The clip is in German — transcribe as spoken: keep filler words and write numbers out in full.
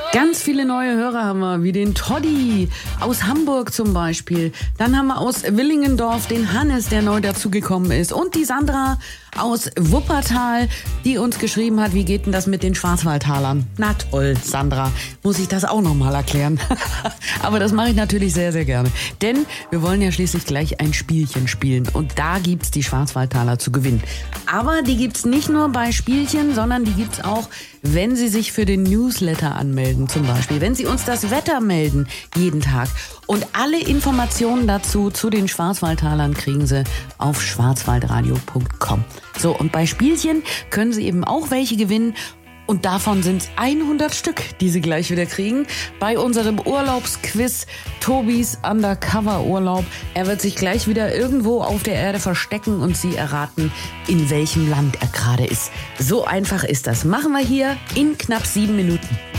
Ganz viele neue Hörer haben wir, wie den Toddy aus Hamburg zum Beispiel. Dann haben wir aus Willingendorf den Hannes, der neu dazugekommen ist. Und die Sandra aus Wuppertal, die uns geschrieben hat, wie geht denn das mit den Schwarzwaldtalern? Na toll, Sandra, muss ich das auch nochmal erklären. Aber das mache ich natürlich sehr, sehr gerne. Denn wir wollen ja schließlich gleich ein Spielchen spielen. Und da gibt's die Schwarzwaldtaler zu gewinnen. Aber die gibt's nicht nur bei Spielchen, sondern die gibt's auch, wenn Sie sich für den Newsletter anmelden zum Beispiel. Wenn Sie uns das Wetter melden jeden Tag. Und alle Informationen dazu, zu den Schwarzwaldtalern, kriegen Sie auf schwarzwaldradio punkt com. So, und bei Spielchen können Sie eben auch welche gewinnen. Und davon sind es hundert Stück, die Sie gleich wieder kriegen. Bei unserem Urlaubsquiz Tobis Undercover-Urlaub. Er wird sich gleich wieder irgendwo auf der Erde verstecken und Sie erraten, in welchem Land er gerade ist. So einfach ist das. Machen wir hier in knapp sieben Minuten.